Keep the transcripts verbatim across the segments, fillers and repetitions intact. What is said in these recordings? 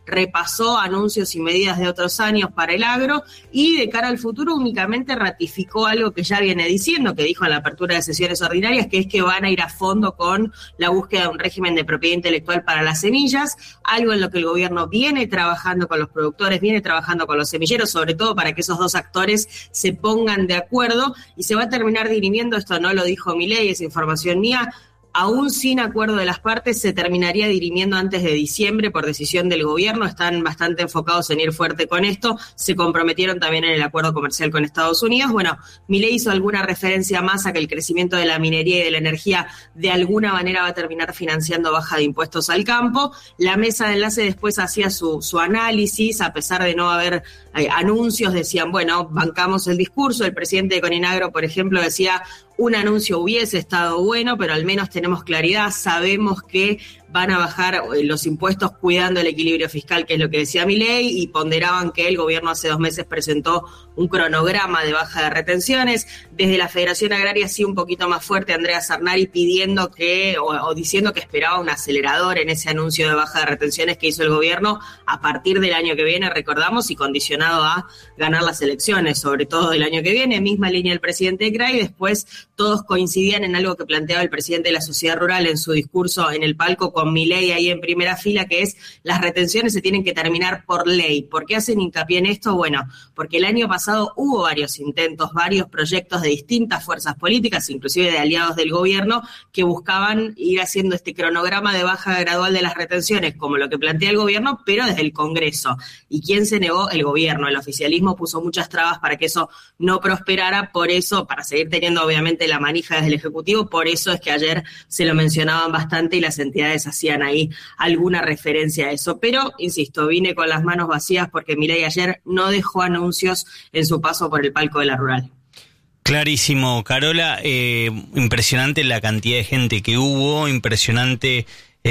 repasó anuncios y medidas de otros años para el agro y de cara al futuro únicamente ratificó algo que ya viene diciendo, que dijo en la apertura de sesiones ordinarias, que es que van a ir a fondo con la búsqueda de un régimen de propiedad intelectual para las semillas, algo en lo que el gobierno viene trabajando con los productores, viene trabajando con los semilleros, sobre todo para que esos dos actores se pongan de acuerdo y se va a terminar dirimiendo, esto no lo dijo Milei, es información mía, aún sin acuerdo de las partes, se terminaría dirimiendo antes de diciembre por decisión del gobierno. Están bastante enfocados en ir fuerte con esto. Se comprometieron también en el acuerdo comercial con Estados Unidos. Bueno, Milei hizo alguna referencia más a que el crecimiento de la minería y de la energía de alguna manera va a terminar financiando baja de impuestos al campo. La mesa de enlace después hacía su, su análisis, a pesar de no haber eh, anuncios, decían, bueno, bancamos el discurso. El presidente de Coninagro, por ejemplo, decía, un anuncio hubiese estado bueno, pero al menos tenemos claridad, sabemos que van a bajar los impuestos cuidando el equilibrio fiscal, que es lo que decía Milei, y ponderaban que el gobierno hace dos meses presentó un cronograma de baja de retenciones. Desde la Federación Agraria sí un poquito más fuerte, Andrea Sarnari pidiendo que, o, o diciendo que esperaba un acelerador en ese anuncio de baja de retenciones que hizo el gobierno a partir del año que viene, recordamos, y condicionado a ganar las elecciones, sobre todo del año que viene, misma línea del presidente de C R A I. Después todos coincidían en algo que planteaba el presidente de la Sociedad Rural en su discurso en el palco con Milei ahí en primera fila, que es las retenciones se tienen que terminar por ley. ¿Por qué hacen hincapié en esto? Bueno, porque el año pasado hubo varios intentos, varios proyectos de distintas fuerzas políticas, inclusive de aliados del gobierno, que buscaban ir haciendo este cronograma de baja gradual de las retenciones, como lo que plantea el gobierno, pero desde el Congreso. ¿Y quién se negó? El gobierno. El oficialismo puso muchas trabas para que eso no prosperara, por eso, para seguir teniendo obviamente la manija desde el Ejecutivo, por eso es que ayer se lo mencionaban bastante y las entidades hacían ahí alguna referencia a eso. Pero, insisto, vine con las manos vacías porque Milei ayer no dejó anuncios en su paso por el palco de la Rural. Clarísimo, Carola. Eh, impresionante la cantidad de gente que hubo, impresionante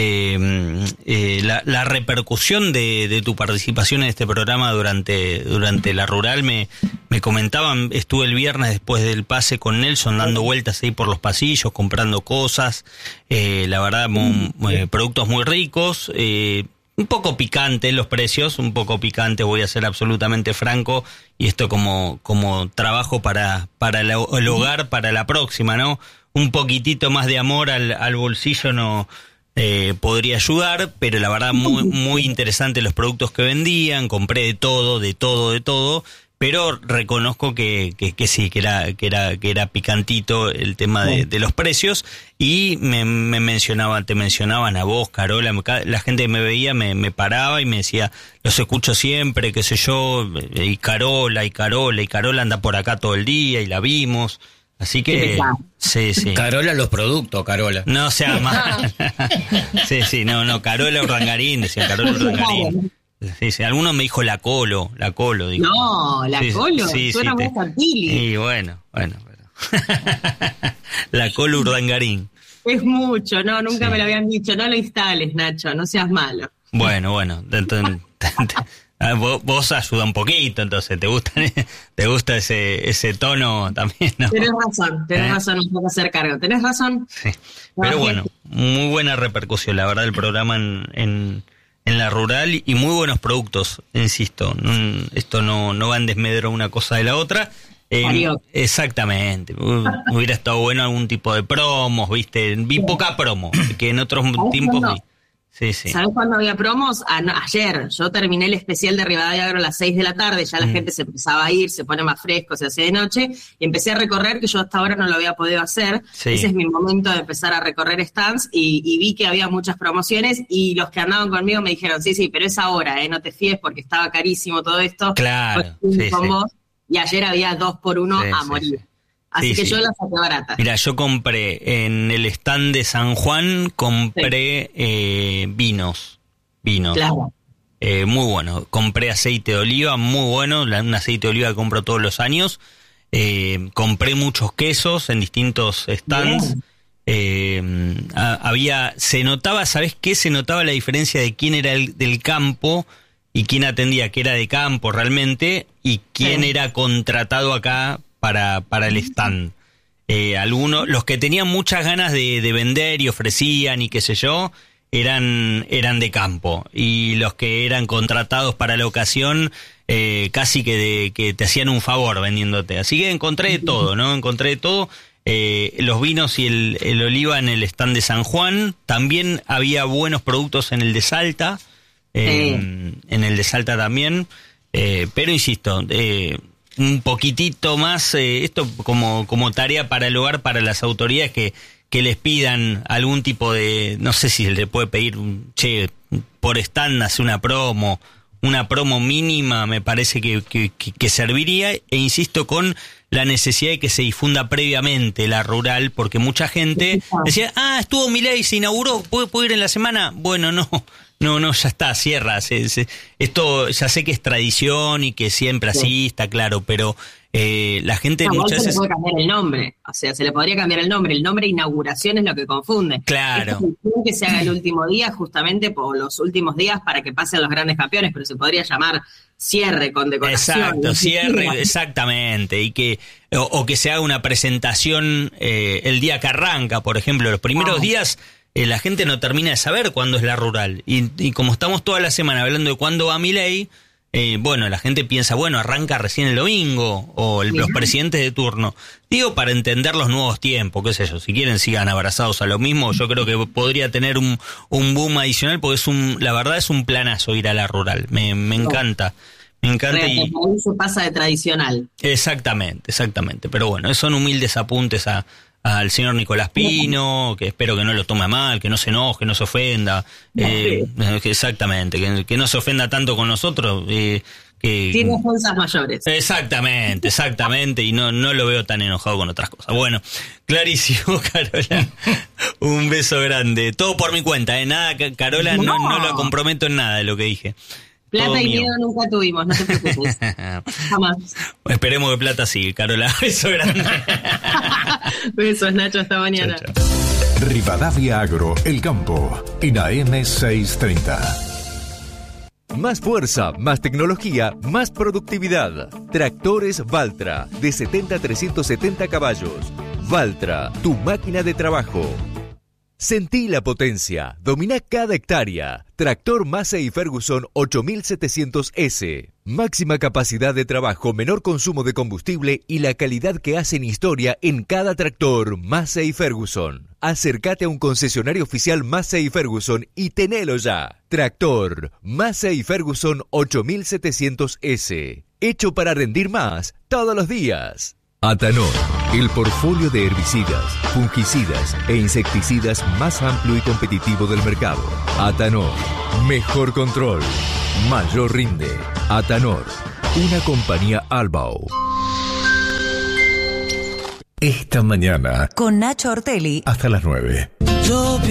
eh, eh, la, la repercusión de, de tu participación en este programa durante, durante la Rural. Me, me comentaban, estuve el viernes después del pase con Nelson dando vueltas ahí por los pasillos, comprando cosas, eh, la verdad, muy, muy, productos muy ricos, eh, un poco picante los precios, un poco picante, voy a ser absolutamente franco, y esto como, como trabajo para, para la, el hogar, para la próxima, ¿no? Un poquitito más de amor al, al bolsillo no eh, podría ayudar, pero la verdad muy, muy interesante los productos que vendían, compré de todo, de todo, de todo, pero reconozco que, que, que sí, que era, que era, que era picantito el tema de, de los precios, y me, me mencionaban, te mencionaban a vos, Carola, la gente que me veía me, me paraba y me decía, los escucho siempre, qué sé yo, y Carola, y Carola, y Carola anda por acá todo el día, y la vimos. Así que, sí, sí. Carola los productos, Carola. No sea mal. Sí, sí, no, no, Carola Urdangarín, decía Carola Urdangarín. Sí, sí, alguno me dijo la Colo, la Colo, digo. No, la sí, Colo, sí, suena sí, muy te... infantil. Y bueno, bueno, pero... La Colo Urdangarín. Es mucho, no, nunca sí. me lo habían dicho, no lo instales, Nacho, no seas malo. Bueno, bueno, entonces... Vos, vos ayuda un poquito, entonces, ¿te gusta te gusta ese ese tono también, no? Tenés razón, tenés ¿Eh? razón, no puedo hacer cargo, tenés razón. Sí, pero bueno, muy buena repercusión, la verdad, el programa en, en, en la Rural, y muy buenos productos, insisto, no, esto no, no va en desmedro una cosa de la otra. Eh, exactamente, hubiera estado bueno algún tipo de promos, ¿viste? Vi poca promo, que en otros tiempos vi. Sí, sí. ¿Sabés cuándo había promos? Ah, no, ayer. Yo terminé el especial de Rivadavia Agro a las seis de la tarde, ya la mm. gente se empezaba a ir, se pone más fresco, se hace de noche, y empecé a recorrer, que yo hasta ahora no lo había podido hacer. Sí. Ese es mi momento de empezar a recorrer stands, y, y vi que había muchas promociones, y los que andaban conmigo me dijeron, sí, sí, pero es ahora, ¿eh? No te fíes porque estaba carísimo todo esto. Claro. Sí, con sí. vos, y ayer había dos por uno sí, a sí, morir. Sí. Así sí, que sí. yo la saqué barata. Mira, yo compré en el stand de San Juan, compré sí. eh, vinos. Vinos. Claro. Eh, muy bueno. Compré aceite de oliva, muy bueno. Un aceite de oliva que compro todos los años. Eh, compré muchos quesos en distintos stands. Eh, a, había, se notaba, ¿sabés qué? Se notaba la diferencia de quién era el del campo y quién atendía, que era de campo realmente, y quién sí. era contratado acá para, para el stand. Eh, algunos, los que tenían muchas ganas de, de vender y ofrecían y qué sé yo, eran, eran de campo, y los que eran contratados para la ocasión eh, casi que, de, que te hacían un favor vendiéndote. Así que encontré de todo, ¿no? Encontré de todo. Eh, los vinos y el, el oliva en el stand de San Juan. También había buenos productos en el de Salta, eh, sí. en el de Salta también. Eh, pero insisto, eh, un poquitito más, eh, esto como, como tarea para el hogar, para las autoridades que, que les pidan algún tipo de, no sé si se le puede pedir, che, por stand hace una promo, una promo mínima, me parece que, que, que serviría, e insisto con la necesidad de que se difunda previamente la rural, porque mucha gente decía, ah, estuvo Milei, se inauguró, ¿puedo, puedo ir en la semana? Bueno, no, no, no, ya está, cierra. Se, se, esto ya sé que es tradición y que siempre así, sí. Está claro, pero eh, la gente no, muchas veces... se le puede cambiar el nombre, o sea, se le podría cambiar el nombre, el nombre de inauguración es lo que confunde. Claro. Es que se haga el último día, justamente por los últimos días para que pasen los grandes campeones, pero se podría llamar cierre con decoración. Exacto, cierre, exactamente, y que o, o que se haga una presentación eh, el día que arranca, por ejemplo, los primeros ah. días eh, la gente no termina de saber cuándo es la rural, y, y como estamos toda la semana hablando de cuándo va Milei, eh, bueno, la gente piensa, bueno, arranca recién el domingo, o el, los presidentes de turno. Digo, para entender los nuevos tiempos, qué sé yo, si quieren sigan abrazados a lo mismo, yo creo que podría tener un, un boom adicional, porque es un, la verdad es un planazo ir a la rural, me, me no. encanta. Me encanta y se pasa de tradicional. Exactamente, exactamente. Pero bueno, son humildes apuntes a al señor Nicolás Pino, que espero que no lo tome mal, que no se enoje, no se ofenda. No, eh, sí. Exactamente, que, que no se ofenda tanto con nosotros. Eh, que, Tiene fuerzas mayores. Exactamente, exactamente, y no, no lo veo tan enojado con otras cosas. Bueno, clarísimo, Carola. Un beso grande. Todo por mi cuenta, ¿eh? Nada, Carola, no, no, no la comprometo en nada de lo que dije. Plata y miedo nunca tuvimos, no te preocupes. Jamás. Esperemos que plata sigue, Carola. Beso grande. Besos, Nacho, hasta mañana. Chao, chao. Rivadavia Agro, El Campo, en A M seiscientos treinta. Más fuerza, más tecnología, más productividad. Tractores Valtra, de setenta a trescientos setenta caballos. Valtra, tu máquina de trabajo. Sentí la potencia, domina cada hectárea. Tractor Massey Ferguson ocho mil setecientos ese. Máxima capacidad de trabajo, menor consumo de combustible y la calidad que hacen historia en cada tractor Massey Ferguson. Acércate a un concesionario oficial Massey Ferguson y tenelo ya. Tractor Massey Ferguson ocho mil setecientos ese. Hecho para rendir más todos los días. Atanor, el portfolio de herbicidas, fungicidas e insecticidas más amplio y competitivo del mercado. Atanor, mejor control, mayor rinde. Atanor, una compañía Albao. Esta mañana, con Nacho Ortelli, hasta las nueve.